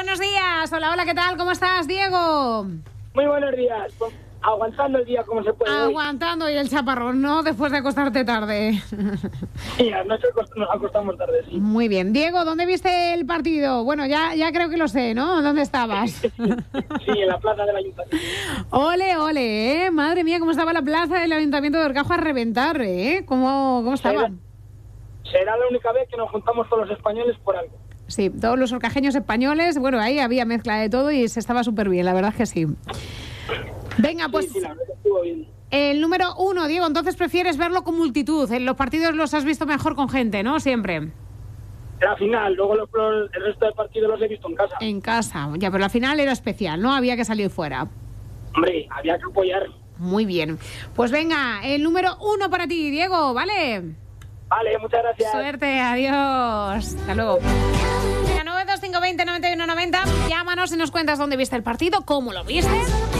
buenos días. Hola, hola, ¿qué tal? ¿Cómo estás, Diego? Muy buenos días. Aguantando el día como se puede. Aguantando y el chaparrón, ¿no? Después de acostarte tarde. Sí, anoche nos acostamos tarde, sí. Muy bien. Diego, ¿dónde viste el partido? Bueno, ya creo que lo sé, ¿no? ¿Dónde estabas? Sí, en la plaza del ayuntamiento. Ole, ole, ¿eh? Madre mía, cómo estaba la plaza del ayuntamiento de Orcajo a reventar, ¿eh? ¿Cómo estaba? Será la única vez que nos juntamos todos los españoles por algo. Sí, todos los orcajeños españoles, bueno, ahí había mezcla de todo y se estaba súper bien, la verdad es que sí. Venga, pues Sí, la verdad que estuvo bien. el número 1, Diego, entonces prefieres verlo con multitud. En los partidos los has visto mejor con gente, ¿no? Siempre. La final, luego el resto del partido los he visto en casa. En casa, ya, pero la final era especial, ¿no? Había que salir fuera. Hombre, había que apoyar. Muy bien. Pues venga, el número 1 para ti, Diego, ¿vale? Vale, muchas gracias. Suerte, adiós. Hasta luego. 92520 9190. Llámanos y nos cuentas dónde viste el partido, cómo lo viste.